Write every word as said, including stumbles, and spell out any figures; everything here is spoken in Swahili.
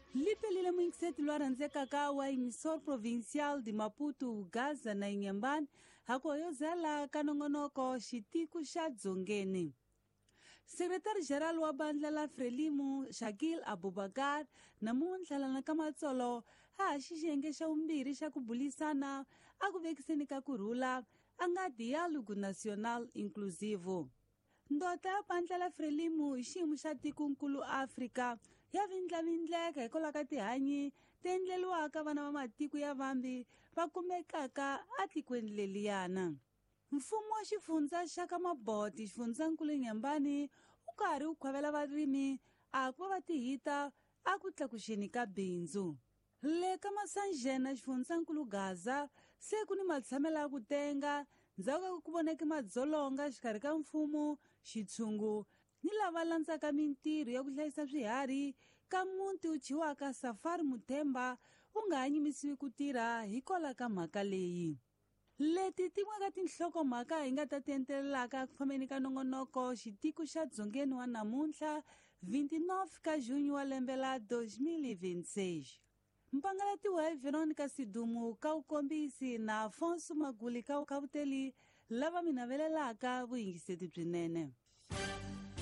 Lipelile mwingiseti lwaranzeka kawa emisor provincial de Maputo, Gaza na Inhambane, hakoyozela kanongonoko xitiku xa dzongeni. Secretary-Geral wa bandla la Frelimo, Shakil Abubakar, namuntlha lana ka matsolo ha xixenge xa umbirhi xa ku bulisana a ku vekiseni ka kurhula a nga dialogue national inclusivo. Ndota ya bandla la Frelimo hi xiyimo xa tikonkulu Afrika ya vindlavindleka hikwalaho ka tihanyi ti endleliwaka vana va matiko ya vambi va kumekaka a tikweni leliyana. Mfumo wa xifundza xa ka Maboti, xifundzankulu Inhambane, u karhi u khwavela varimi a ku va va tihita a ku tlakuxeni ka bindzu. Le ka Masanjena, xifundzankulu Gaza, se ku ni matshamela ya ku tenga ndzhaku ka ku voneke madzolonga xikarhi ka mfumo, xitshungu ni lava landzaka mintirho ya ku hlayisa swiharhi ka muti u chiwaka Safari Muthemba u nga ha yimisiwi ku tirha hikwalaho ka mhaka leyi. Leti tin'waka tinhlokomhaka hi nga ta tientelelaka ku fambeni ka nongonoko xitiku xa dzongeni wa namuntlha twenty-nine ka Junyo wa lembe la twenty twenty-six. Mpangalatiwa hi Veronica Sidumu ka ukombisi na Afonso Maguli ka ukavuteli lava minavelelaka vuyingiseti byinene.